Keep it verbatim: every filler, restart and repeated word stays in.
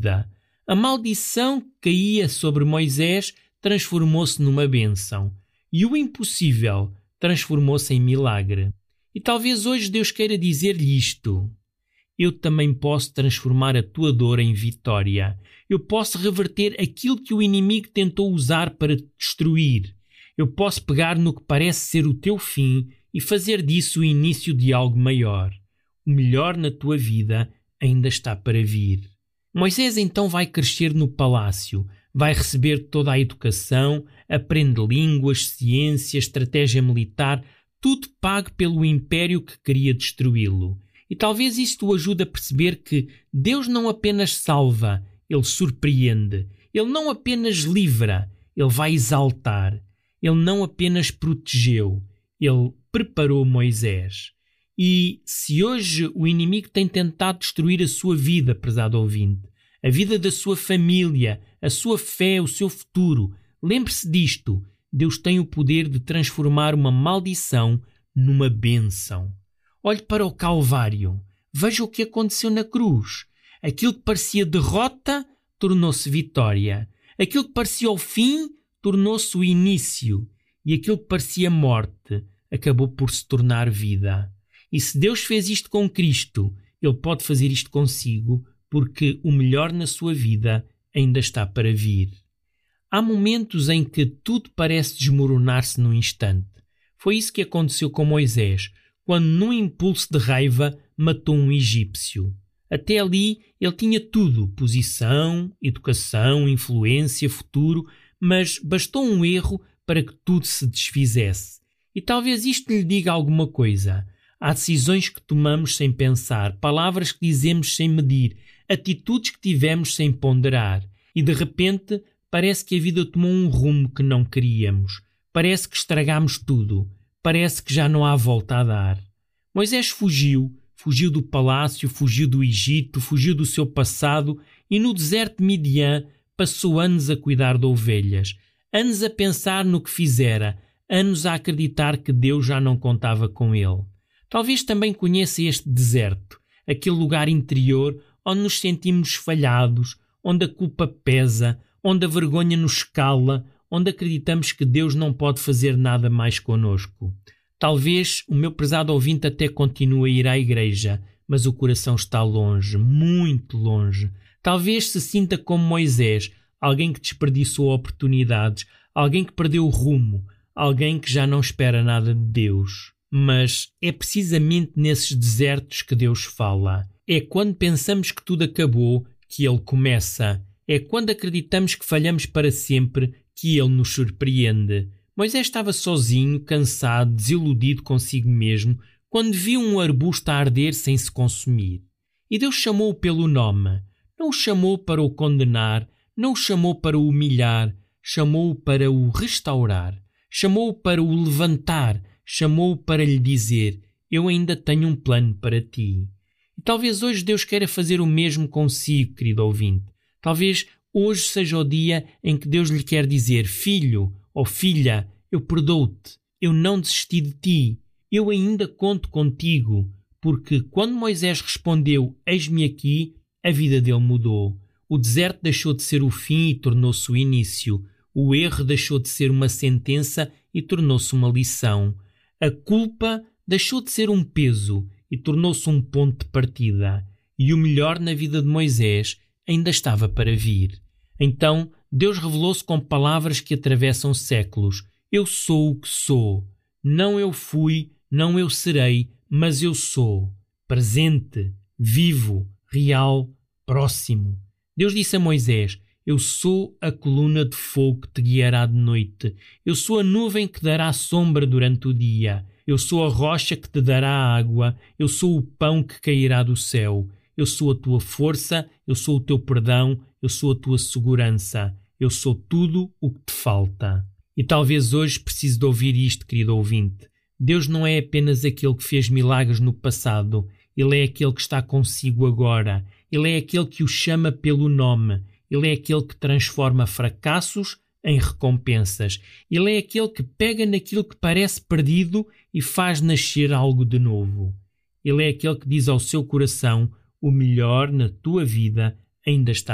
vida. A maldição que caía sobre Moisés transformou-se numa bênção. E o impossível transformou-se em milagre. E talvez hoje Deus queira dizer-lhe isto. Eu também posso transformar a tua dor em vitória. Eu posso reverter aquilo que o inimigo tentou usar para te destruir. Eu posso pegar no que parece ser o teu fim e fazer disso o início de algo maior. O melhor na tua vida ainda está para vir. Moisés então vai crescer no palácio, vai receber toda a educação, aprende línguas, ciências, estratégia militar, tudo pago pelo império que queria destruí-lo. E talvez isto o ajude a perceber que Deus não apenas salva, Ele surpreende. Ele não apenas livra, Ele vai exaltar. Ele não apenas protegeu, Ele preparou Moisés. E se hoje o inimigo tem tentado destruir a sua vida, prezado ouvinte, a vida da sua família, a sua fé, o seu futuro, lembre-se disto. Deus tem o poder de transformar uma maldição numa bênção. Olhe para o Calvário. Veja o que aconteceu na cruz. Aquilo que parecia derrota tornou-se vitória. Aquilo que parecia o fim tornou-se o início. E aquilo que parecia morte acabou por se tornar vida. E se Deus fez isto com Cristo, Ele pode fazer isto consigo, porque o melhor na sua vida ainda está para vir. Há momentos em que tudo parece desmoronar-se num instante. Foi isso que aconteceu com Moisés, quando num impulso de raiva matou um egípcio. Até ali ele tinha tudo, posição, educação, influência, futuro, mas bastou um erro para que tudo se desfizesse. E talvez isto lhe diga alguma coisa. Há decisões que tomamos sem pensar, palavras que dizemos sem medir, atitudes que tivemos sem ponderar. E de repente parece que a vida tomou um rumo que não queríamos. Parece que estragamos tudo. Parece que já não há volta a dar. Moisés fugiu, fugiu do palácio, fugiu do Egito, fugiu do seu passado e no deserto de Midian passou anos a cuidar de ovelhas, anos a pensar no que fizera, anos a acreditar que Deus já não contava com ele. Talvez também conheça este deserto, aquele lugar interior onde nos sentimos falhados, onde a culpa pesa, onde a vergonha nos cala, onde acreditamos que Deus não pode fazer nada mais conosco. Talvez o meu prezado ouvinte até continue a ir à igreja, mas o coração está longe, muito longe. Talvez se sinta como Moisés, alguém que desperdiçou oportunidades, alguém que perdeu o rumo, alguém que já não espera nada de Deus. Mas é precisamente nesses desertos que Deus fala. É quando pensamos que tudo acabou que Ele começa. É quando acreditamos que falhamos para sempre que Ele nos surpreende. Moisés estava sozinho, cansado, desiludido consigo mesmo, quando viu um arbusto a arder sem se consumir. E Deus chamou-o pelo nome. Não o chamou para o condenar, não o chamou para o humilhar, chamou-o para o restaurar, chamou-o para o levantar, chamou-o para lhe dizer: eu ainda tenho um plano para ti. E talvez hoje Deus queira fazer o mesmo consigo, querido ouvinte. Talvez hoje seja o dia em que Deus lhe quer dizer: filho ou filha, eu perdoo-te, eu não desisti de ti, eu ainda conto contigo, porque quando Moisés respondeu: eis-me aqui, a vida dele mudou. O deserto deixou de ser o fim e tornou-se o início. O erro deixou de ser uma sentença e tornou-se uma lição. A culpa deixou de ser um peso e tornou-se um ponto de partida. E o melhor na vida de Moisés ainda estava para vir. Então Deus revelou-se com palavras que atravessam séculos. Eu sou o que sou. Não eu fui, não eu serei, mas eu sou. Presente, vivo, real, próximo. Deus disse a Moisés: eu sou a coluna de fogo que te guiará de noite. Eu sou a nuvem que dará sombra durante o dia. Eu sou a rocha que te dará água. Eu sou o pão que cairá do céu. Eu sou a tua força. Eu sou o teu perdão. Eu sou a tua segurança. Eu sou tudo o que te falta. E talvez hoje precise de ouvir isto, querido ouvinte. Deus não é apenas aquele que fez milagres no passado. Ele é aquele que está consigo agora. Ele é aquele que o chama pelo nome. Ele é aquele que transforma fracassos em recompensas. Ele é aquele que pega naquilo que parece perdido e faz nascer algo de novo. Ele é aquele que diz ao seu coração: o melhor na tua vida ainda está